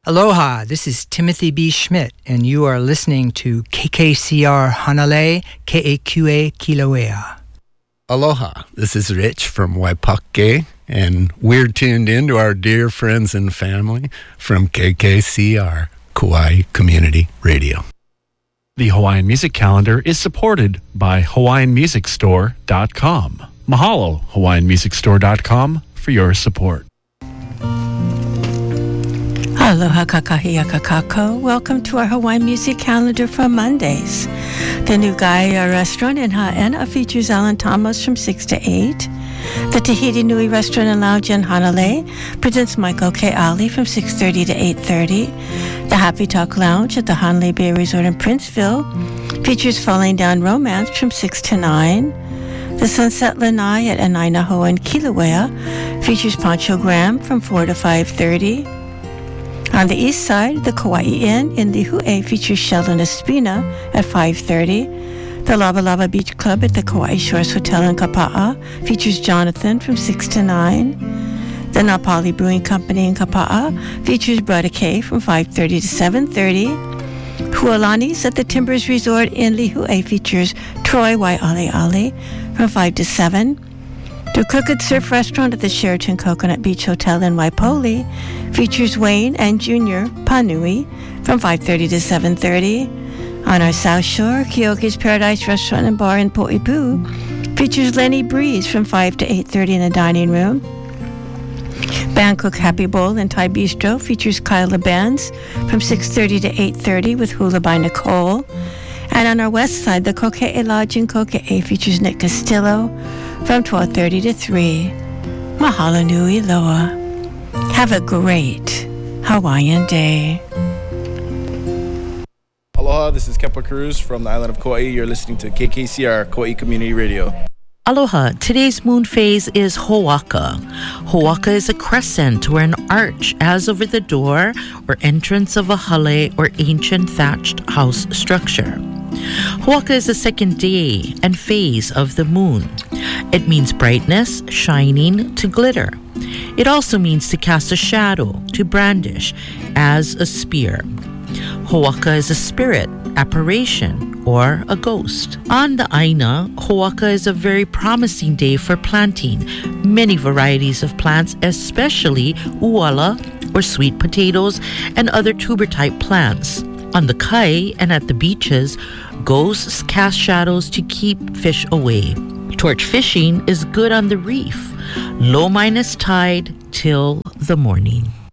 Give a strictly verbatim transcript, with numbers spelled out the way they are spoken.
Aloha, this is Timothy B. Schmidt, and you are listening to K K C R Hanalei, K A Q A Kilauea. Aloha, this is Rich from Waipaque, and we're tuned in to our dear friends and family from K K C R, Kauai Community Radio. The Hawaiian Music Calendar is supported by Hawaiian Music Store dot com. Mahalo, Hawaiian Music Store dot com, for your support. Aloha kakahia kakako. Welcome to our Hawaiian Music Calendar for Mondays. The new Gaia restaurant in Ha'ena features Alan Thomas from six to eight. The Tahiti Nui Restaurant and Lounge in Hanalei presents Michael K. Ali from six thirty to eight thirty. The Happy Talk Lounge at the Hanalei Bay Resort in Princeville features Falling Down Romance from six to nine. The Sunset Lanai at Anainaho in Kilauea features Pancho Graham from four to five thirty. On the east side, the Kauai Inn in Lihue features Sheldon Espina at five thirty. The Lava Lava Beach Club at the Kauai Shores Hotel in Kapa'a features Jonathan from six to nine. The Napali Brewing Company in Kapa'a features Brother K from five thirty to seven thirty. Hualani's at the Timbers Resort in Lihue features Troy Waialeale from five to seven. The Crooked Surf Restaurant at the Sheraton Coconut Beach Hotel in Waipoli features Wayne and Junior Panui from five thirty to seven thirty. On our South Shore, Kyoki's Paradise Restaurant and Bar in Poipu features Lenny Breeze from five to eight thirty in the dining room. Bangkok Happy Bowl and Thai Bistro features Kyla Benz from six thirty to eight thirty with Hula by Nicole. And on our west side, the Koke'e Lodge in Koke'e features Nick Castillo from twelve thirty to three. Mahalo nui loa. Have a great Hawaiian day. Aloha, this is Kepa Cruz from the island of Kauai. You're listening to K K C R, Kauai Community Radio. Aloha, today's moon phase is Hoaka. Hoaka is a crescent or an arch as over the door or entrance of a hale or ancient thatched house structure. Hoaka is the second day and phase of the moon. It means brightness, shining, to glitter. It also means to cast a shadow, to brandish, as a spear. Hoaka is a spirit, apparition, or a ghost. On the Aina, Hoaka is a very promising day for planting many varieties of plants, especially uala, or sweet potatoes, and other tuber-type plants. On the kai and at the beaches, ghosts cast shadows to keep fish away. Torch fishing is good on the reef. Low minus tide till the morning.